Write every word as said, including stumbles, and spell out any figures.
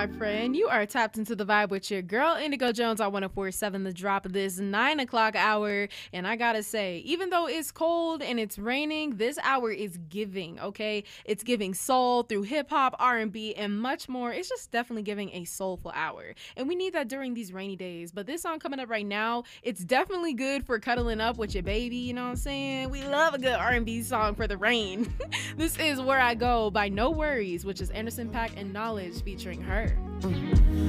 my friend? You are tapped into the vibe with your girl Indigo Jones on one oh four point seven The Drop this nine o'clock hour. And I gotta say, even though it's cold and it's raining, this hour is giving, okay? It's giving soul through hip hop, R and B, and much more. It's just definitely giving a soulful hour. And we need that during these rainy days. But this song coming up right now, it's definitely good for cuddling up with your baby, you know what I'm saying? We love a good R and B song for the rain. This is Where I Go by No Worries, which is Anderson .Paak and Knowledge featuring her.